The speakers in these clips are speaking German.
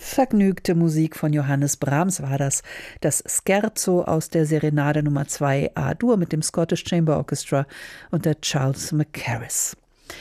Vergnügte Musik von Johannes Brahms war das. Das Scherzo aus der Serenade Nummer 2 A-Dur mit dem Scottish Chamber Orchestra und der Charles Mackerras.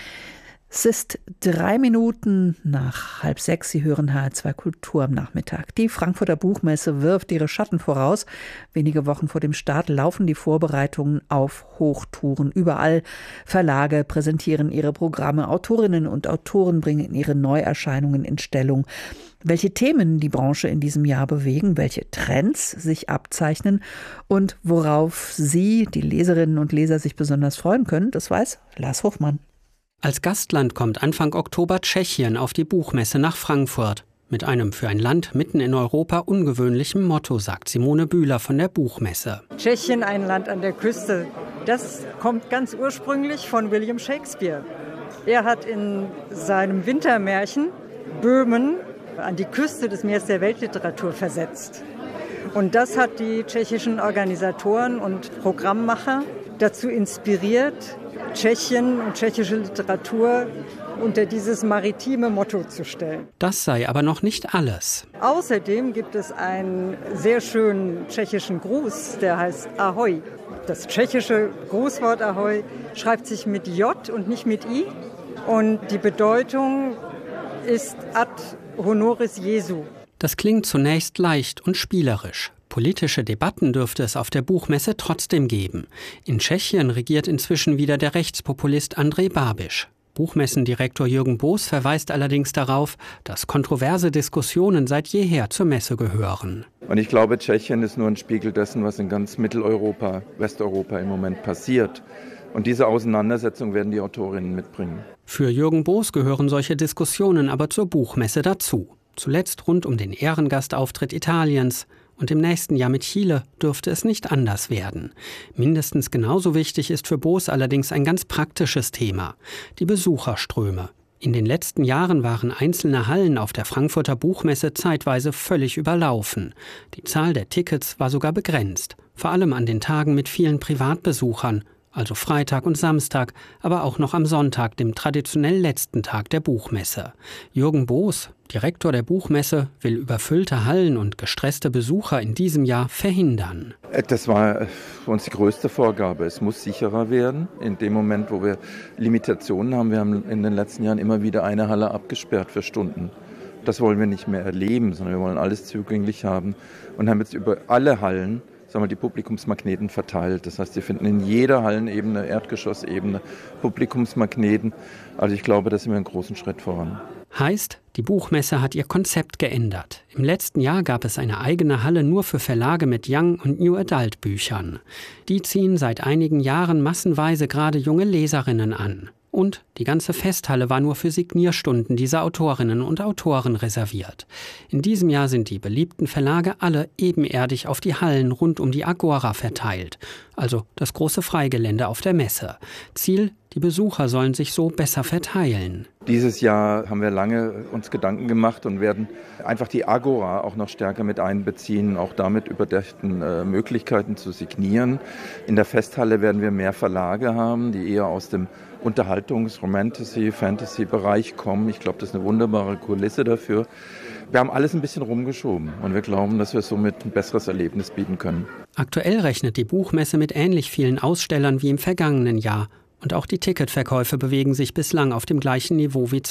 Es ist 3 Minuten nach 5:30. Sie hören HR2 Kultur am Nachmittag. Die Frankfurter Buchmesse wirft ihre Schatten voraus. Wenige Wochen vor dem Start laufen die Vorbereitungen auf Hochtouren. Überall Verlage präsentieren ihre Programme. Autorinnen und Autoren bringen ihre Neuerscheinungen in Stellung. Welche Themen die Branche in diesem Jahr bewegen, welche Trends sich abzeichnen und worauf Sie, die Leserinnen und Leser, sich besonders freuen können, das weiß Lars Hofmann. Als Gastland kommt Anfang Oktober Tschechien auf die Buchmesse nach Frankfurt. Mit einem für ein Land mitten in Europa ungewöhnlichen Motto, sagt Simone Bühler von der Buchmesse. Tschechien, ein Land an der Küste. Das kommt ganz ursprünglich von William Shakespeare. Er hat in seinem Wintermärchen Böhmen an die Küste des Meeres der Weltliteratur versetzt. Und das hat die tschechischen Organisatoren und Programmmacher dazu inspiriert, Tschechien und tschechische Literatur unter dieses maritime Motto zu stellen. Das sei aber noch nicht alles. Außerdem gibt es einen sehr schönen tschechischen Gruß, der heißt Ahoj. Das tschechische Grußwort Ahoj schreibt sich mit J und nicht mit I. Und die Bedeutung ist ad honoris Jesu. Das klingt zunächst leicht und spielerisch. Politische Debatten dürfte es auf der Buchmesse trotzdem geben. In Tschechien regiert inzwischen wieder der Rechtspopulist Andrej Babiš. Buchmessendirektor Jürgen Boos verweist allerdings darauf, dass kontroverse Diskussionen seit jeher zur Messe gehören. Und ich glaube, Tschechien ist nur ein Spiegel dessen, was in ganz Mitteleuropa, Westeuropa im Moment passiert. Und diese Auseinandersetzung werden die Autorinnen mitbringen. Für Jürgen Boos gehören solche Diskussionen aber zur Buchmesse dazu. Zuletzt rund um den Ehrengastauftritt Italiens. Und im nächsten Jahr mit Chile dürfte es nicht anders werden. Mindestens genauso wichtig ist für Boos allerdings ein ganz praktisches Thema: die Besucherströme. In den letzten Jahren waren einzelne Hallen auf der Frankfurter Buchmesse zeitweise völlig überlaufen. Die Zahl der Tickets war sogar begrenzt, vor allem an den Tagen mit vielen Privatbesuchern, also Freitag und Samstag, aber auch noch am Sonntag, dem traditionell letzten Tag der Buchmesse. Jürgen Boos, Direktor der Buchmesse, will überfüllte Hallen und gestresste Besucher in diesem Jahr verhindern. Das war für uns die größte Vorgabe. Es muss sicherer werden. In dem Moment, wo wir Limitationen haben, wir haben in den letzten Jahren immer wieder eine Halle abgesperrt für Stunden. Das wollen wir nicht mehr erleben, sondern wir wollen alles zugänglich haben und haben jetzt über alle Hallen die Publikumsmagneten verteilt. Das heißt, Sie finden in jeder Hallenebene, Erdgeschossebene Publikumsmagneten. Also ich glaube, da sind wir einen großen Schritt voran. Heißt, die Buchmesse hat ihr Konzept geändert. Im letzten Jahr gab es eine eigene Halle nur für Verlage mit Young- und New Adult Büchern. Die ziehen seit einigen Jahren massenweise gerade junge Leserinnen an. Und die ganze Festhalle war nur für Signierstunden dieser Autorinnen und Autoren reserviert. In diesem Jahr sind die beliebten Verlage alle ebenerdig auf die Hallen rund um die Agora verteilt, also das große Freigelände auf der Messe. Ziel: die Besucher sollen sich so besser verteilen. Dieses Jahr haben wir lange uns Gedanken gemacht und werden einfach die Agora auch noch stärker mit einbeziehen, auch damit überdachten Möglichkeiten zu signieren. In der Festhalle werden wir mehr Verlage haben, die eher aus dem Unterhaltungs-, Romantasy-, Fantasy-Bereich kommen. Ich glaube, das ist eine wunderbare Kulisse dafür. Wir haben alles ein bisschen rumgeschoben und wir glauben, dass wir somit ein besseres Erlebnis bieten können. Aktuell rechnet die Buchmesse mit ähnlich vielen Ausstellern wie im vergangenen Jahr. Und auch die Ticketverkäufe bewegen sich bislang auf dem gleichen Niveau wie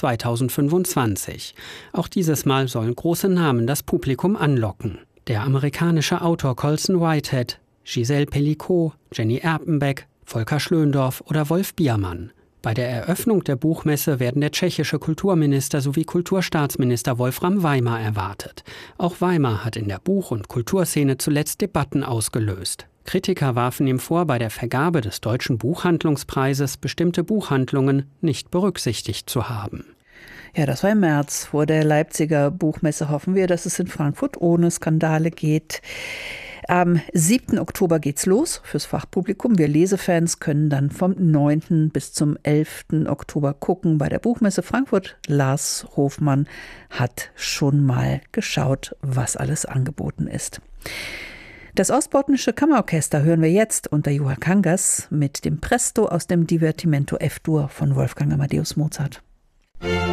2025. Auch dieses Mal sollen große Namen das Publikum anlocken. Der amerikanische Autor Colson Whitehead, Giselle Pellicot, Jenny Erpenbeck, Volker Schlöndorff oder Wolf Biermann. Bei der Eröffnung der Buchmesse werden der tschechische Kulturminister sowie Kulturstaatsminister Wolfram Weimar erwartet. Auch Weimar hat in der Buch- und Kulturszene zuletzt Debatten ausgelöst. Kritiker warfen ihm vor, bei der Vergabe des Deutschen Buchhandlungspreises bestimmte Buchhandlungen nicht berücksichtigt zu haben. Ja, das war im März. Vor der Leipziger Buchmesse hoffen wir, dass es in Frankfurt ohne Skandale geht. Am 7. Oktober geht's los fürs Fachpublikum. Wir Lesefans können dann vom 9. bis zum 11. Oktober gucken bei der Buchmesse Frankfurt. Lars Hofmann hat schon mal geschaut, was alles angeboten ist. Das Ostbotnische Kammerorchester hören wir jetzt unter Juha Kangas mit dem Presto aus dem Divertimento F-Dur von Wolfgang Amadeus Mozart.